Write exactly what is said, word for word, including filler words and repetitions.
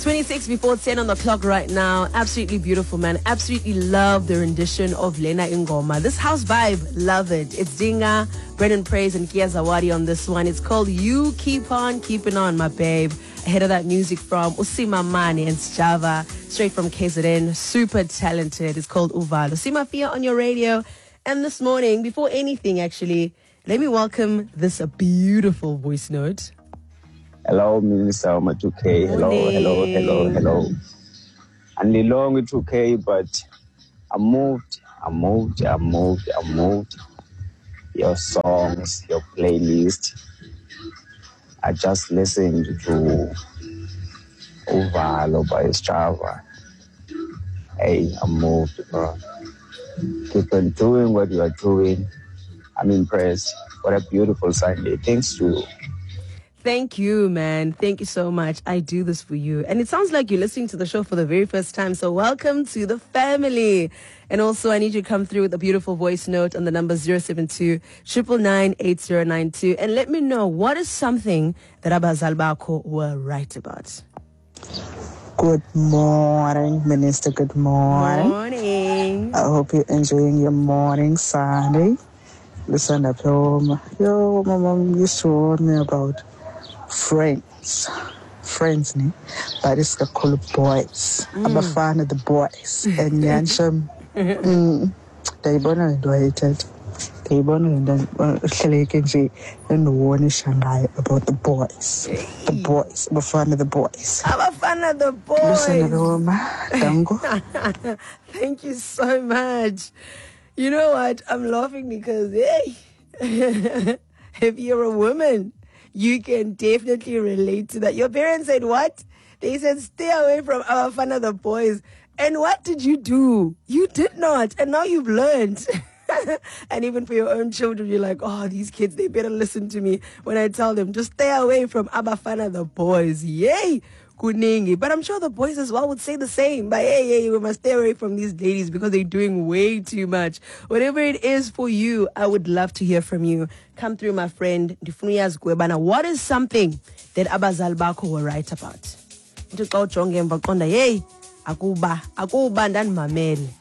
twenty-six before ten on the clock right now. Absolutely beautiful, man. Absolutely love the rendition of Lena Ingoma. This house vibe, love it. It's Dinga, Brendan Praise, and Kia Zawadi on this one. It's called You Keep On Keeping On, my babe. Ahead of that, music from Usima Mani and Java, straight from K Z N. Super talented. It's called Uvalo. Usima Fia on your radio. And this morning, before anything, actually, let me welcome this beautiful voice note. Hello, Minister Oma two K. Hello, hello, hello, hello. And the long two K, but I moved, I moved, I moved, I moved. Your songs, your playlist. I just listened to Uvalo by Strava. Hey, I moved, bro. Keep on doing what you are doing. I'm impressed. What a beautiful Sunday. Thanks to you. Thank you, man. Thank you so much. I do this for you. And it sounds like you're listening to the show for the very first time. So welcome to the family. And also, I need you to come through with a beautiful voice note on the number zero seven two, nine nine eight zero nine two. And let me know, what is something that Abazali bakho were right about? Good morning, Minister. Good morning. Morning. I hope you're enjoying your morning, Sunday. Listen up, home. Yo, my mom used to warn me about friends. Friends, ne? But it's called boys. Mm. Abafana the boys. And Yansham, mm, they born graduated. They born and then Shaleke and the warning Shanghai about the boys. The boys. Abafana the boys. Abafana the boys. Listen up, home. Dango. Thank you so much. You know what? I'm laughing because, hey, if you're a woman, you can definitely relate to that. Your parents said what? They said, stay away from our fun of the boys. And what did you do? You did not. And now you've learned. And even for your own children, you're like, oh, these kids, they better listen to me when I tell them, just stay away from Abafana the boys. Yay! Kuningi. But I'm sure the boys as well would say the same. But hey, hey, we must stay away from these ladies because they're doing way too much. Whatever it is for you, I would love to hear from you. Come through, my friend. What is something that Abazali bakho were right about? Hey, akuba, akuba ndan mamele.